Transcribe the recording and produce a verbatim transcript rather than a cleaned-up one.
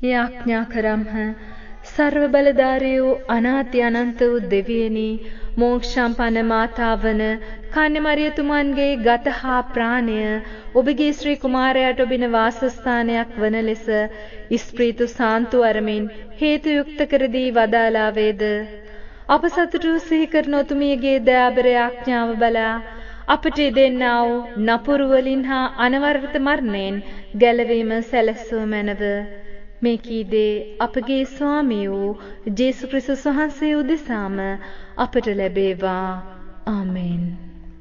යාඥා කරම්හ. සර්ව බලධාරී වූ අනාති අනන්ත වූ දෙවියනි, මෝක්ෂම්පන්න මාතාවන කන්‍යමරියතුමන්ගේ ගත හා ප්‍රාණය ඔබගේ ශ්‍රී කුමාරයාට ඔබින වාසස්ථානයක් වන ලෙස ඉස්ප්‍රීතු සාන්තු අරමින් හේතු යුක්ත කර දී වදාලා වේද. අප සතුටු සිහි කරන ඔතුමියගේ දයාබර යාඥාව බලා අපට දෙන්නා වූ නපුරු වලින් හා අනවරත මරණයෙන් ගැලවීම සැලසුව මැනව. මේ කීදේ අපගේ ස්වාමී වූ ජේසුස් ක්‍රිස්තුස් වහන්සේ උදෙසාම අපට ලැබේවා. ආමෙන්.